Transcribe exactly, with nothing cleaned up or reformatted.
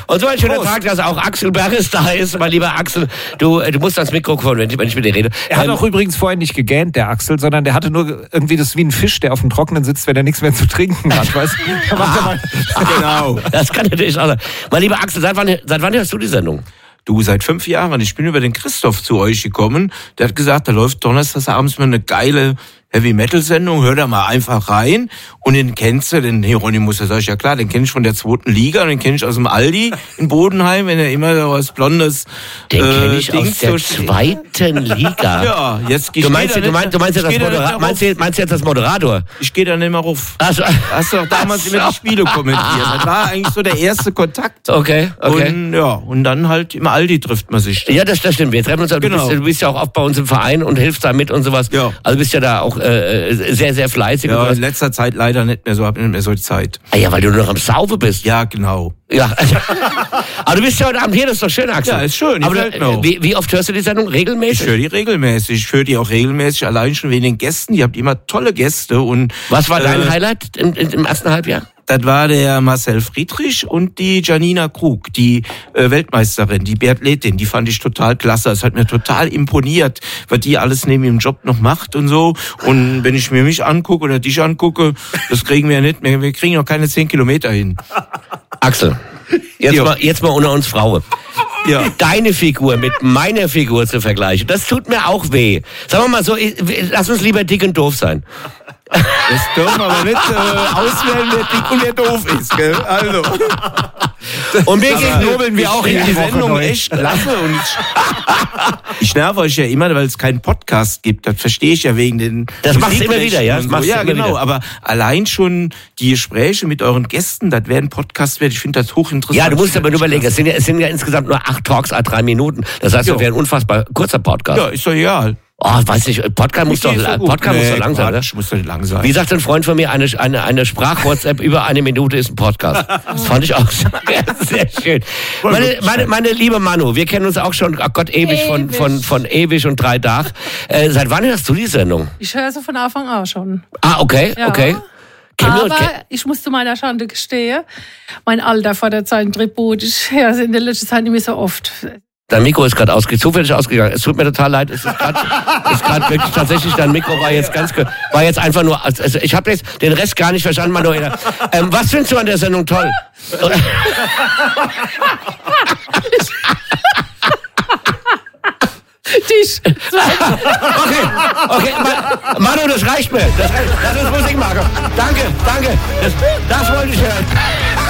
Und so ein schöner Tag, dass auch Axel Berges da ist. Mein lieber Axel, du, du musst ans Mikrofon, wenn ich, wenn ich mit dir rede. Er hat ähm, auch übrigens vorher nicht gegähnt, der Axel, sondern der hatte nur irgendwie das wie ein Fisch, der auf dem Trockenen sitzt, wenn er nichts mehr zu trinken hat. Weißt du? Ah, genau. Das kann natürlich auch sein. Mein lieber Axel, seit wann, seit wann hörst du die Sendung? Du, seit fünf Jahren. Ich bin über den Christoph zu euch gekommen. Der hat gesagt, da läuft donnerstags abends mal eine geile Heavy-Metal-Sendung, hör da mal einfach rein. Und den kennst du, den Hieronymus, das sag ich ja klar, den kenn ich von der zweiten Liga, den kenn ich aus dem Aldi in Bodenheim, wenn er immer so was Blondes... Den äh, kenn ich Dings aus der so zweiten Liga. Ja, jetzt geh du meinst, du meinst, du meinst, ja das Modera- meinst, du, meinst du jetzt das Moderator? Ich gehe da nicht mehr ruf. Also, hast du doch damals immer die Spiele kommentiert. Das war eigentlich so der erste Kontakt. Okay, okay. Und, ja, und dann halt im Aldi trifft man sich. Ja, das, das stimmt. Wir treffen uns, genau. du, bist, du bist ja auch oft bei uns im Verein und hilfst da mit und sowas. Ja. Also bist ja da auch äh, sehr, sehr fleißig. Ja, und in letzter Zeit leider nicht mehr so, hab nicht mehr so die Zeit. Ah ja, weil du nur noch am Saufe bist. Ja, genau. Ja. Aber du bist ja heute Abend hier, das ist doch schön, Axel. Ja, ist schön. Aber du, wie, wie oft hörst du die Sendung? Regelmäßig? Ich höre die regelmäßig. Ich höre die auch regelmäßig, allein schon wegen den Gästen. Ihr habt immer tolle Gäste. Und was war dein äh, Highlight im, im ersten Halbjahr? Das war der Marcel Friedrich und die Janina Krug, die äh, Weltmeisterin, die Biathletin. Die fand ich total klasse. Es hat mir total imponiert, was die alles neben ihrem Job noch macht und so. Und wenn ich mir mich angucke oder dich angucke, das kriegen wir ja nicht mehr. Wir kriegen noch keine zehn Kilometer hin. Axel, jetzt mal, jetzt mal unter uns Frauen. Ja. Deine Figur mit meiner Figur zu vergleichen, das tut mir auch weh. Sagen wir mal so, lass uns lieber dick und doof sein. Das dürfen wir aber nicht äh, auswählen, wer dick und wer doof ist, gell? Also. Und mir gegenüber wir auch in die Sendung echt klasse. Und ich, ich nerve euch ja immer, weil es keinen Podcast gibt. Das verstehe ich ja wegen den... Das machst du immer wieder, ja? Das so. machst Ja, immer genau. Wieder. Aber allein schon die Gespräche mit euren Gästen, das wäre ein Podcast wert. Ich finde das hochinteressant. Ja, du musst aber überlegen, es sind, ja, es sind ja insgesamt nur acht Talks, à drei Minuten. Das heißt, das wäre ein unfassbar kurzer Podcast. Ja, ist doch egal. Oh, weiß nicht, Podcast muss doch, so Podcast nee, muss doch lang sein, oder? Muss doch nicht lang sein. Wie sagt ein Freund von mir, eine, eine, eine Sprach-WhatsApp über eine Minute ist ein Podcast. Das fand ich auch sehr, sehr schön. Meine, meine, meine liebe Manu, wir kennen uns auch schon, ach Gott, ewig, von, von, von ewig und drei Tag. Äh, seit wann hörst du die Sendung? Ich höre sie von Anfang an schon. Ah, okay, ja. okay. Kennen Aber ich muss zu meiner Schande gestehen, mein Alter fordert seinen Tribut. Ich höre sie in der letzten Zeit nicht mehr so oft. Dein Mikro ist gerade ausge- zufällig ausgegangen. Es tut mir total leid. Es ist gerade wirklich tatsächlich, dein Mikro war jetzt ganz, war jetzt einfach nur, also ich habe jetzt den Rest gar nicht verstanden, Manuela. Ähm, was findest du an der Sendung toll? Tisch. Okay, okay, Manu, das reicht mir. Das, reicht. Das ist Musik, Marco. Danke, danke. Das, das wollte ich hören.